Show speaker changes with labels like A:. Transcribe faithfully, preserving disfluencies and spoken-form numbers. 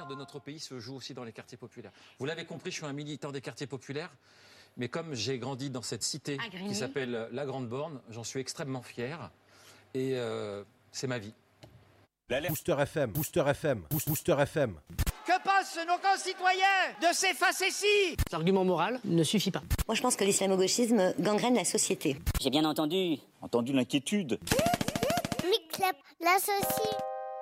A: de notre pays se joue aussi dans les quartiers populaires. Vous l'avez compris, je suis un militant des quartiers populaires. Mais comme j'ai grandi dans cette cité qui s'appelle la Grande Borne, j'en suis extrêmement fier. Et euh, c'est ma vie.
B: Booster F M, Booster F M, Booster F M.
C: Que pensent nos concitoyens de ces facéties ?
D: L'argument moral ne suffit pas.
E: Moi, je pense que l'islamo-gauchisme gangrène la société.
F: J'ai bien entendu.
G: Entendu l'inquiétude.
H: Mix-Clap, l'associé.